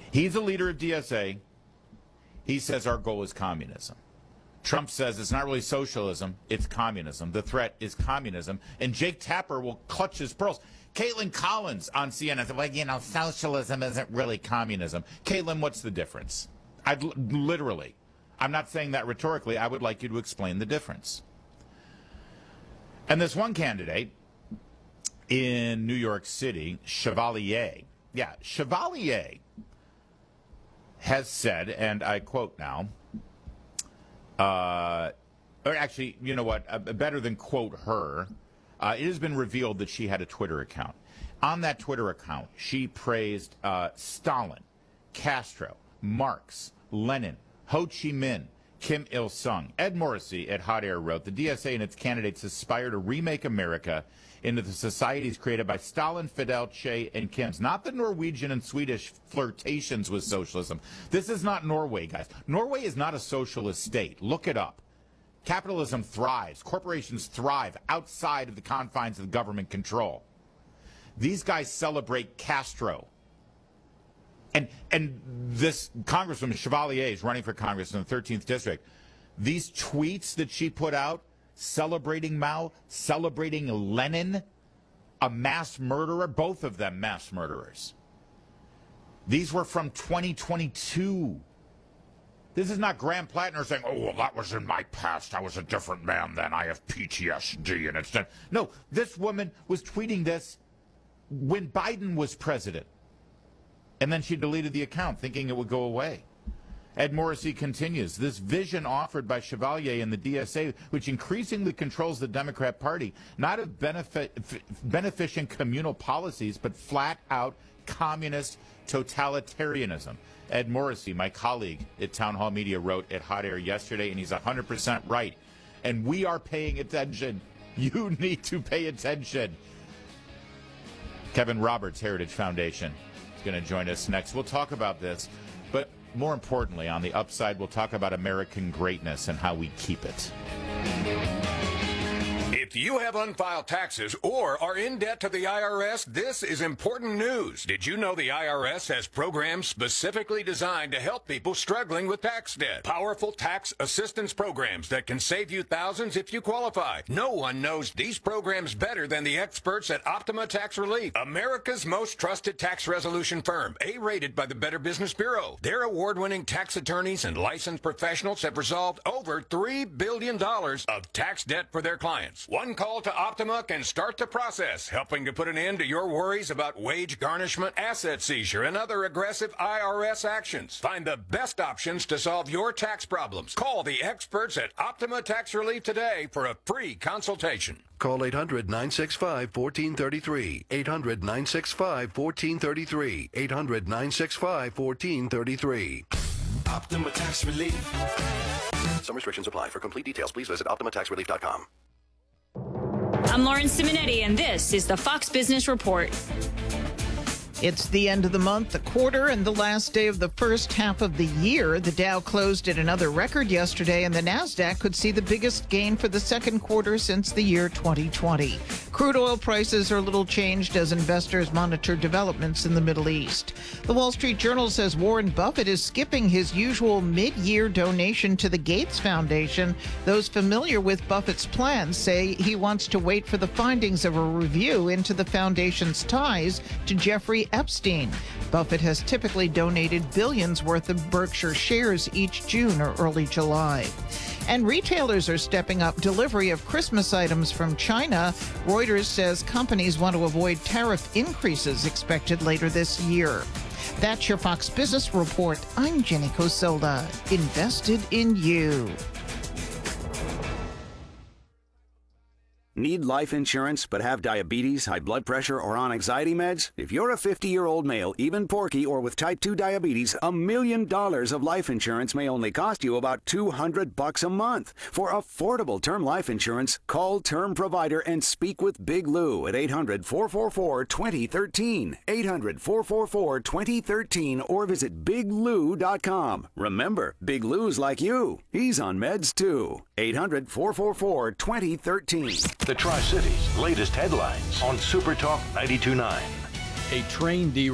He's the leader of DSA. He says our goal is communism. Trump says it's not really socialism, it's communism. The threat is communism. And Jake Tapper will clutch his pearls. Caitlin Collins on CNN said, well, socialism isn't really communism. Caitlin, what's the difference? Literally. I'm not saying that rhetorically. I would like you to explain the difference. And this one candidate in New York City, Chevalier, has said, and I quote now, or actually, you know what, better than quote her, it has been revealed that she had a Twitter account. On that Twitter account, she praised Stalin, Castro, Marx, Lenin, Ho Chi Minh, Kim Il-sung. Ed Morrissey at Hot Air wrote, the DSA and its candidates aspire to remake America into the societies created by Stalin, Fidel, Che, and Kim's. Not the Norwegian and Swedish flirtations with socialism. This is not Norway, guys. Norway is not a socialist state. Look it up. Capitalism thrives. Corporations thrive outside of the confines of government control. These guys celebrate Castro. And this Congresswoman Chevalier is running for Congress in the 13th District. These tweets that she put out celebrating Mao, celebrating Lenin, a mass murderer, both of them mass murderers. These were from 2022. This is not Graham Plattner saying, oh, well, that was in my past. I was a different man then. I have PTSD. And it's done. No, this woman was tweeting this when Biden was president. And then she deleted the account thinking it would go away. Ed Morrissey continues, this vision offered by Chevalier and the DSA, which increasingly controls the Democrat Party, not of beneficent communal policies, but flat-out communist totalitarianism. Ed Morrissey, my colleague at Town Hall Media, wrote at Hot Air yesterday, and he's 100% right. And we are paying attention. You need to pay attention. Kevin Roberts, Heritage Foundation, is going to join us next. We'll talk about this, but more importantly, on the upside, we'll talk about American greatness and how we keep it. If you have unfiled taxes or are in debt to the IRS, this is important news. Did you know the IRS has programs specifically designed to help people struggling with tax debt? Powerful tax assistance programs that can save you thousands if you qualify. No one knows these programs better than the experts at Optima Tax Relief, America's most trusted tax resolution firm, A-rated by the Better Business Bureau. Their award-winning tax attorneys and licensed professionals have resolved over $3 billion of tax debt for their clients. One call to Optima can start the process, helping to put an end to your worries about wage garnishment, asset seizure, and other aggressive IRS actions. Find the best options to solve your tax problems. Call the experts at Optima Tax Relief today for a free consultation. Call 800-965-1433. 800-965-1433. 800-965-1433. Optima Tax Relief. Some restrictions apply. For complete details, please visit OptimaTaxRelief.com. I'm Lauren Simonetti, and this is the Fox Business Report. It's the end of the month, the quarter, and the last day of the first half of the year. The Dow closed at another record yesterday, and the Nasdaq could see the biggest gain for the second quarter since the year 2020. Crude oil prices are little changed as investors monitor developments in the Middle East. The Wall Street Journal says Warren Buffett is skipping his usual mid-year donation to the Gates Foundation. Those familiar with Buffett's plans say he wants to wait for the findings of a review into the foundation's ties to Jeffrey Epstein. Buffett has typically donated billions worth of Berkshire shares each June or early July. And retailers are stepping up delivery of Christmas items from China. Reuters says companies want to avoid tariff increases expected later this year. That's your Fox Business Report. I'm Jenny Cosola. Invested in you. Need life insurance but have diabetes, high blood pressure, or on anxiety meds? If you're a 50-year-old male, even porky, or with type 2 diabetes, $1 million of life insurance may only cost you about $200 a month. For affordable term life insurance, call Term Provider and speak with Big Lou at 800-444-2013. 800-444-2013 or visit biglou.com. Remember, Big Lou's like you. He's on meds too. 800-444-2013. The Tri-Cities' latest headlines on Super Talk 92.9. A train derailed